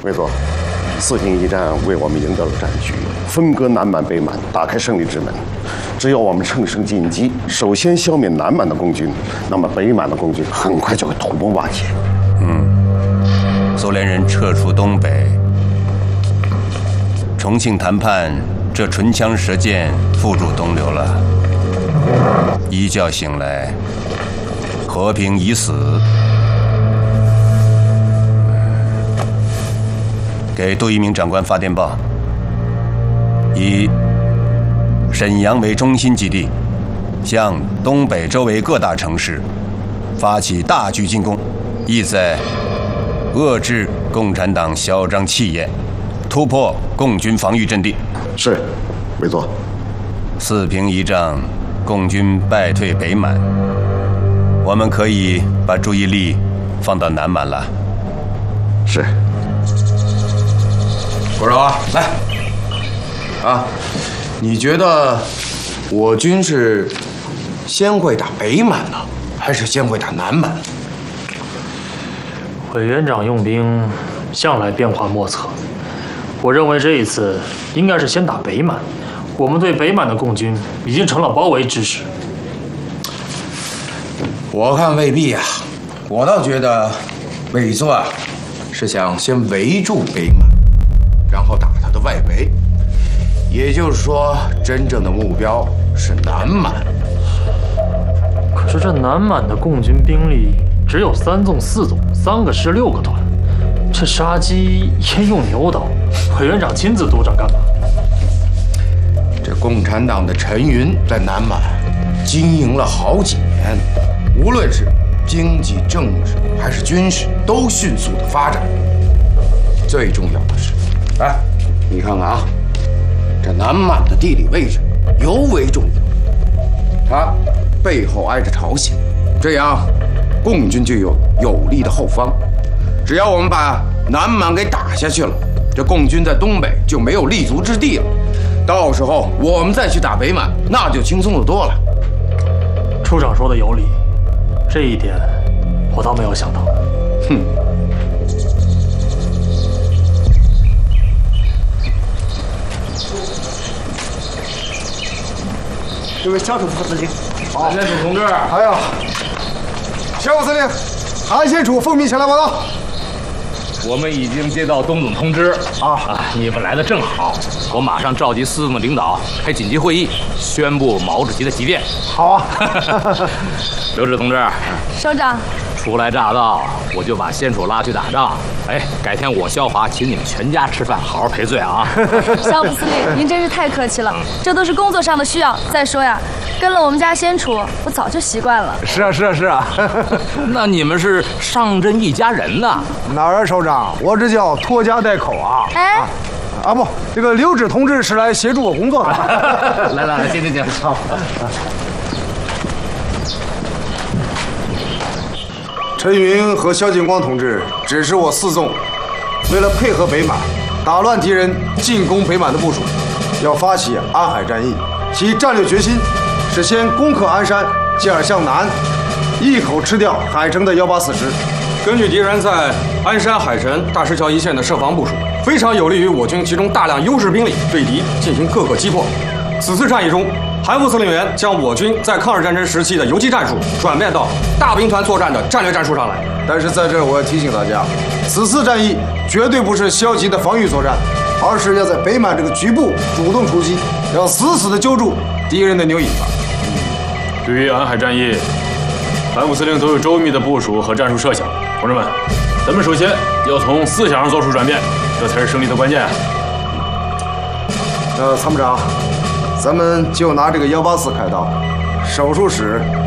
委座，四平一战为我们赢得了战局，分割南满、北满，打开胜利之门。只要我们乘胜进击，首先消灭南满的共军，那么北满的共军很快就会土崩瓦解。 苏联人撤出东北，重庆谈判这唇枪舌剑付诸东流了。一觉醒来，和平已死。给杜一鸣长官发电报，以沈阳为中心基地，向东北周围各大城市发起大举进攻，意在遏制共产党嚣张气焰，突破共军防御阵地。 是，委座。 四平一仗，共军败退北满，我们可以把注意力放到南满了。 是。 国手啊，来，啊，你觉得我军是先会打北满呢，还是先会打南满？ 委员长用兵向来变化莫测，我认为这一次应该是先打北满。我们对北满的共军已经成了包围之势。 我看未必啊，我倒觉得委座啊是想先围住北满，然后打他的外围。也就是说，真正的目标是南满。 可是这南满的共军兵力只有3纵4纵，3个师6个团，这杀鸡焉用牛刀？委员长亲自督战干嘛？ 这共产党的陈云在南满经营了好几年，无论是经济、政治还是军事，都迅速的发展。最重要的是，来，你看看啊，这南满的地理位置尤为重要，它背后挨着朝鲜，这样共军就有有力的后方。只要我们把南满给打下去了，这共军在东北就没有立足之地了。到时候我们再去打北满，那就轻松的多了。 处长说的有理，这一点我倒没有想到。 哼。 这位小处副司令， 韩先生同志， 哎呀，小副司令，韩先处奉命前来报道。 我们已经接到东总通知你们来的正好，我马上召集四纵的领导开紧急会议，宣布毛主席的急电。 好啊， 刘志同志， 首长， 初来乍到，我就把先处拉去打仗。哎，改天我萧华请你们全家吃饭，好好赔罪啊！ 小副司令，您真是太客气了，这都是工作上的需要。再说呀，跟了我们家先处，我早就习惯了。 是啊，是啊，是啊。 那你们是上阵一家人呐？ 哪儿啊，首长，我这叫拖家带口啊。 哎， 啊不，这个刘志同志是来协助我工作的。 来，进。好。 陈云和萧劲光同志指示我四纵，为了配合北满，打乱敌人进攻北满的部署，要发起安海战役。其战略决心是先攻克鞍山，继而向南，一口吃掉海城的184师。 根据敌人在鞍山、海神、大石桥一线的设防部署，非常有利于我军集中大量优势兵力对敌进行各个击破。此次战役中，韩副司令员将我军在抗日战争时期的游击战术转变到大兵团作战的战略战术上来。 但是在这我要提醒大家，此次战役绝对不是消极的防御作战，而是要在北满这个局部主动出击，要死死地揪住敌人的牛尾巴。 对于安海战役，韩副司令都有周密的部署和战术设想。同志们，咱们首先要从思想上做出转变，这才是胜利的关键。 参谋长，咱们就拿这个184开刀，手术室